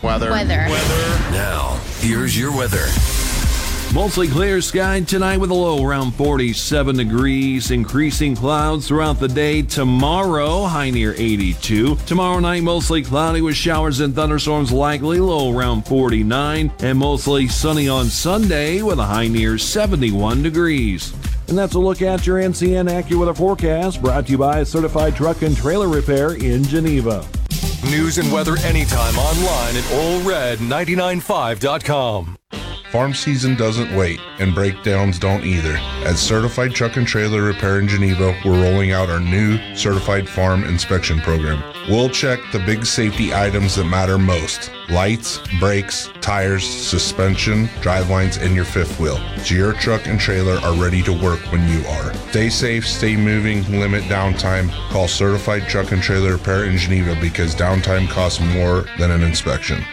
Weather. Now, here's your weather. Mostly clear sky tonight with a low around 47 degrees. Increasing clouds throughout the day. Tomorrow, high near 82. Tomorrow night, mostly cloudy with showers and thunderstorms likely, low around 49. And mostly sunny on Sunday with a high near 71 degrees. And that's a look at your NCN AccuWeather forecast, brought to you by Certified Truck and Trailer Repair in Geneva. News and weather anytime online at allred995.com. Farm season doesn't wait, and breakdowns don't either. At Certified Truck and Trailer Repair in Geneva, we're rolling out our new Certified Farm Inspection Program. We'll check the big safety items that matter most: lights, brakes, tires, suspension, drivelines, and your fifth wheel, so your truck and trailer are ready to work when you are. Stay safe, stay moving, limit downtime. Call Certified Truck and Trailer Repair in Geneva because downtime costs more than an inspection.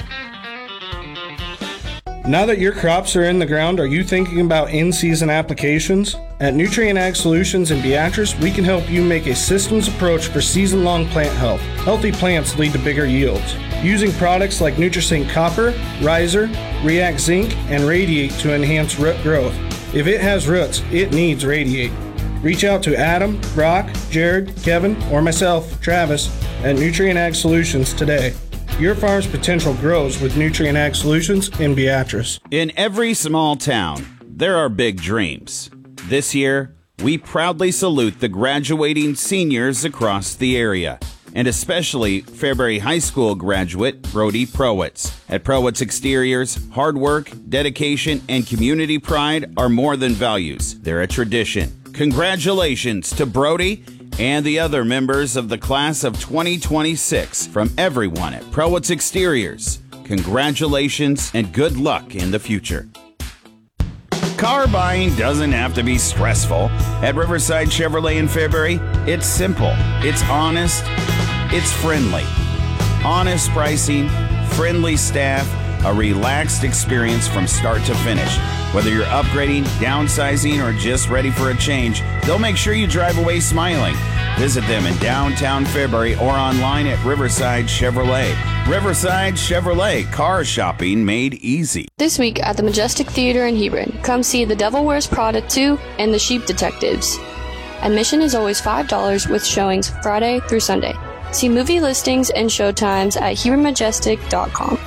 Now that your crops are in the ground, are you thinking about in-season applications? At Nutrient Ag Solutions in Beatrice, we can help you make a systems approach for season-long plant health. Healthy plants lead to bigger yields. Using products like NutriSync Copper, Riser, React Zinc, and Radiate to enhance root growth. If it has roots, it needs Radiate. Reach out to Adam, Brock, Jared, Kevin, or myself, Travis, at Nutrient Ag Solutions today. Your farm's potential grows with Nutrient Ag Solutions in Beatrice. In every small town, there are big dreams. This year, we proudly salute the graduating seniors across the area, and especially Fairbury High School graduate Brody Prowitz. At Prowitz Exteriors, hard work, dedication, and community pride are more than values. They're a tradition. Congratulations to Brody and the other members of the class of 2026 from everyone at Prowitz Exteriors. Congratulations and good luck in the future. Car buying doesn't have to be stressful. At Riverside Chevrolet in Fairbury, it's simple, it's honest, it's friendly. Honest pricing, friendly staff, a relaxed experience from start to finish. Whether you're upgrading, downsizing, or just ready for a change, they'll make sure you drive away smiling. Visit them in downtown Fairbury or online at Riverside Chevrolet. Riverside Chevrolet, car shopping made easy. This week at the Majestic Theater in Hebron, come see The Devil Wears Prada 2 and The Sheep Detectives. Admission is always $5 with showings Friday through Sunday. See movie listings and showtimes at HebronMajestic.com.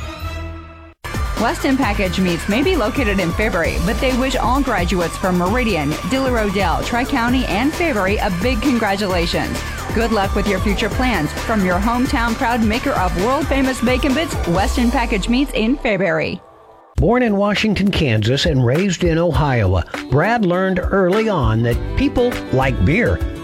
Weston Package Meats may be located in Fairbury, but they wish all graduates from Meridian, Diller-Odell, Tri-County, and Fairbury a big congratulations. Good luck with your future plans from your hometown proud maker of world-famous bacon bits, Weston Package Meats in Fairbury. Born in Washington, Kansas, and raised in Ohio, Brad learned early on that people like beer.